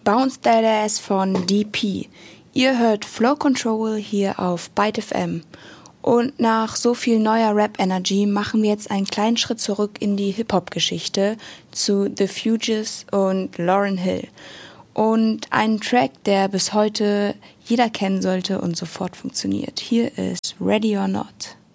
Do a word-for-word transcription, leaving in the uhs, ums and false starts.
Bounce That Ass von D P. Ihr hört Flow Control hier auf Byte F M. Und nach so viel neuer Rap-Energy machen wir jetzt einen kleinen Schritt zurück in die Hip-Hop-Geschichte zu The Fugees und Lauryn Hill. Und einen Track, der bis heute jeder kennen sollte und sofort funktioniert. Hier ist Ready or Not.